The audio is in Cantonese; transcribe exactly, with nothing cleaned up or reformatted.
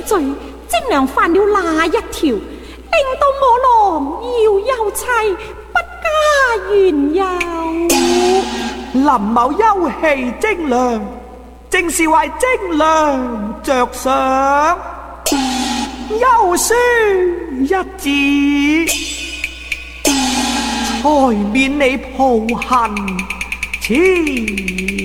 罪，精娘犯了哪一條，令到我郎要休妻，不加緣由？ 林某休棄精娘，正是為精娘着想，休書一紙，才免你抱恨痴